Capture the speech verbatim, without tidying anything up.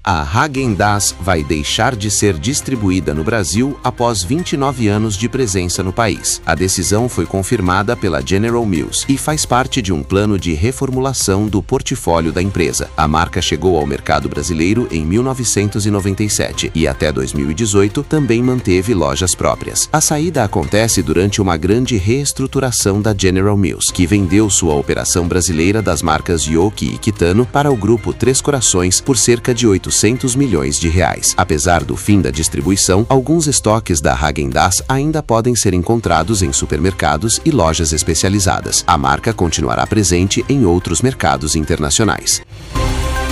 A Häagen-Dazs vai deixar de ser distribuída no Brasil após vinte e nove anos de presença no país. A decisão foi confirmada pela General Mills e faz parte de um plano de reformulação do portfólio da empresa. A marca chegou ao mercado brasileiro em mil novecentos e noventa e sete e até dois mil e dezoito também manteve lojas próprias. A saída acontece durante uma grande reestruturação da General Mills, que vendeu sua operação brasileira das marcas Yoki e Kitano para o grupo Três Corações por cerca de oitocentos milhões de reais. Apesar do fim da distribuição, alguns estoques da Häagen-Dazs ainda podem ser encontrados em supermercados e lojas especializadas. A marca continuará presente em outros mercados internacionais.